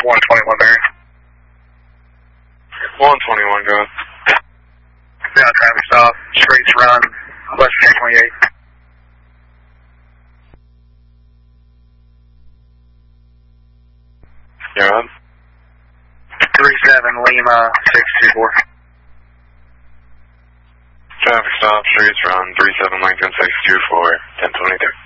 121 bearing. 121, go ahead. Yeah, traffic stop, streets run, west K28. Go ahead. 37 Lima 624. Traffic stop, streets run, 37 Lincoln 624, 1023.